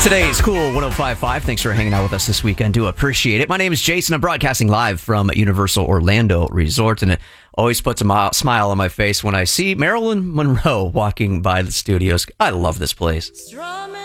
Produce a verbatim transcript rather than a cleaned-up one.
Today's Cool one oh five point five. Thanks for hanging out with us this weekend. Do appreciate it. My name is Jason. I'm broadcasting live from Universal Orlando Resort, and it always puts a mi- smile on my face when I see Marilyn Monroe walking by the studios. I love this place.